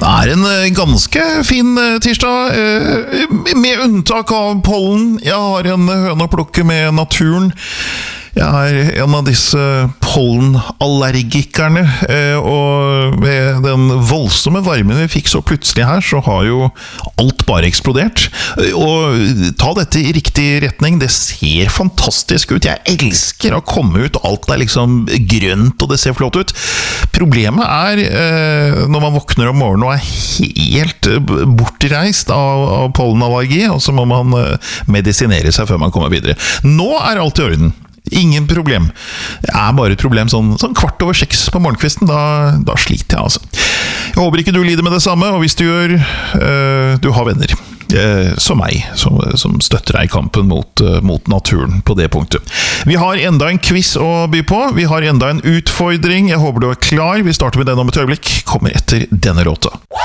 Det en ganske fin tirsdag, med unntak av pollen. Jeg har en høne å plukke med naturen. Jeg en av disse pollenallergikerne, og med den voldsomme varmen vi fikk så plutselig her, så har jo alt bare eksplodert. Og ta dette i riktig retning, det ser fantastisk ut. Jeg elsker å komme ut, alt liksom grønt, og det ser flott ut. Problemet når man våkner om morgenen og helt bortreist av pollenallergi, og så må man medisinere seg før man kommer videre. Nå alt i orden. Ingen problem. Det bare et problem sånn 5:15 på morgenkvisten, da sliter jeg altså. Jeg håper ikke du lider med det samme, og hvis du gjør, du har venner som meg, som støtter deg i kampen mot naturen på det punktet. Vi har enda en quiz å by på, vi har enda en utfordring. Jeg håper du klar. Vi starter med den om et øyeblikk, kommer etter denne låta.